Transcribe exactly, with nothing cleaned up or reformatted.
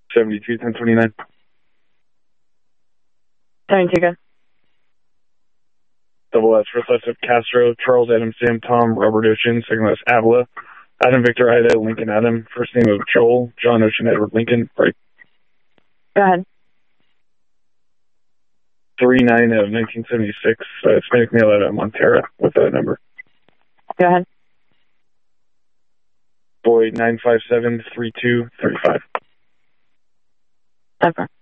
seventy-two, ten twenty-nine. seventy-two, good. Double S, first class of Castro, Charles Adam, Sam, Tom, Robert Ocean, second class Avila, Adam Victor Ida, Lincoln Adam, first name of Joel, John Ocean, Edward Lincoln, right? Go ahead. three nine of nineteen seventy-six, uh, Hispanic male out of Montera with that number. Go ahead. Boy nine five seven three two three five. Okay.